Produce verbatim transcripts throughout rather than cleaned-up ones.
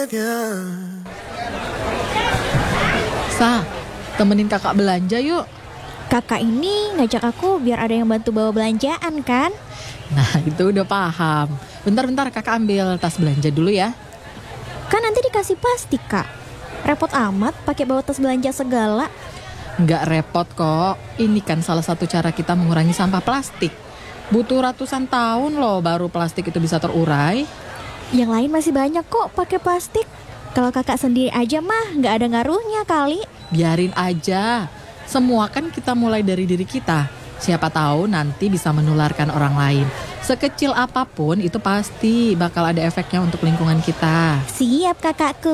Sa, temenin kakak belanja yuk. Kakak ini ngajak aku biar ada yang bantu bawa belanjaan kan? Nah itu udah paham. Bentar-bentar kakak ambil tas belanja dulu ya. Kan nanti dikasih plastik kak. Repot amat pakai bawa tas belanja segala. Nggak repot kok. Ini kan salah satu cara kita mengurangi sampah plastik. Butuh ratusan tahun loh baru plastik itu bisa terurai. Yang lain masih banyak kok pakai plastik. Kalau kakak sendiri aja mah nggak ada ngaruhnya kali. Biarin aja. Semua kan kita mulai dari diri kita. Siapa tahu nanti bisa menularkan orang lain. Sekecil apapun itu pasti bakal ada efeknya untuk lingkungan kita. Siap kakakku.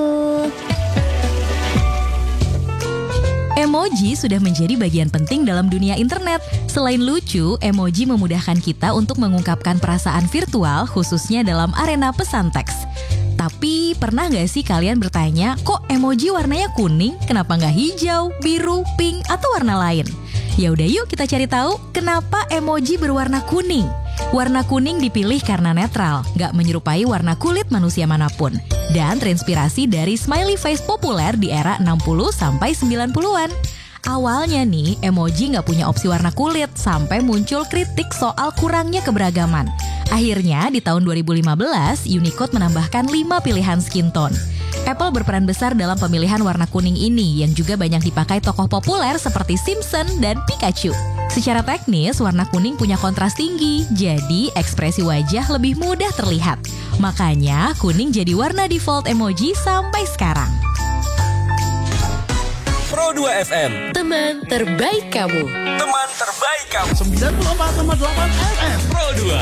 Emoji sudah menjadi bagian penting dalam dunia internet. Selain lucu, emoji memudahkan kita untuk mengungkapkan perasaan virtual khususnya dalam arena pesan teks. Tapi pernah gak sih kalian bertanya, kok emoji warnanya kuning? Kenapa gak hijau, biru, pink, atau warna lain? Ya udah yuk kita cari tahu kenapa emoji berwarna kuning. Warna kuning dipilih karena netral, gak menyerupai warna kulit manusia manapun. Dan terinspirasi dari smiley face populer di era enam puluh sampai sembilan puluhan. Awalnya nih, emoji gak punya opsi warna kulit sampai muncul kritik soal kurangnya keberagaman. Akhirnya di tahun dua ribu lima belas, Unicode menambahkan lima pilihan skin tone. Apple berperan besar dalam pemilihan warna kuning ini yang juga banyak dipakai tokoh populer seperti Simpson dan Pikachu. Secara teknis, warna kuning punya kontras tinggi, jadi ekspresi wajah lebih mudah terlihat. Makanya, kuning jadi warna default emoji sampai sekarang. Pro dua F M, Teman terbaik kamu. teman terbaik kamu. sembilan puluh empat koma delapan F M Pro dua.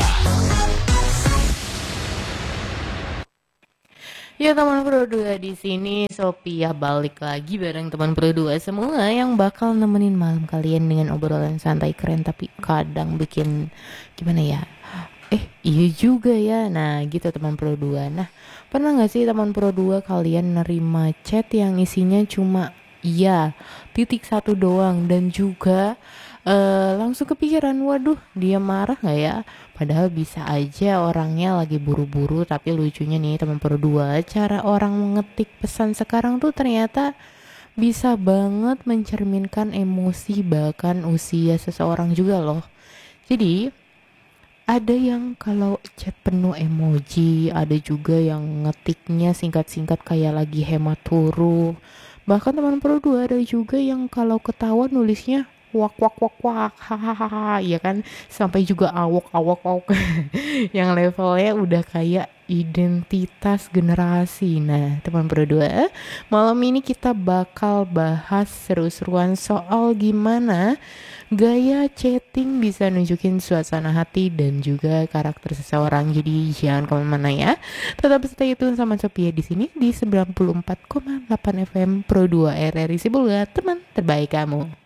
Ya teman Pro dua di sini Sophia balik lagi bareng teman Pro dua semua yang bakal nemenin malam kalian dengan obrolan santai keren tapi kadang bikin gimana ya? Eh iya juga ya. Nah gitu teman Pro dua. Nah pernah gak sih teman Pro dua kalian nerima chat yang isinya cuma iya titik satu doang dan juga Uh, langsung kepikiran, waduh dia marah gak ya? Padahal bisa aja orangnya lagi buru-buru. Tapi lucunya nih teman Pro dua, cara orang mengetik pesan sekarang tuh ternyata bisa banget mencerminkan emosi bahkan usia seseorang juga loh. Jadi ada yang kalau chat penuh emoji, ada juga yang ngetiknya singkat-singkat kayak lagi hemat huruf. Bahkan teman Pro dua ada juga yang kalau ketawa nulisnya wak wak wak wak hahaha, ya kan, sampai juga awok awok awok yang levelnya udah kayak identitas generasi. Nah teman Pro dua, malam ini kita bakal bahas seru-seruan soal gimana gaya chatting bisa nunjukin suasana hati dan juga karakter seseorang. Jadi jangan kemana-mana ya, tetap stay tune sama Sophia di sini di sembilan puluh empat koma delapan F M Pro dua R R I Sibulga, teman terbaik kamu.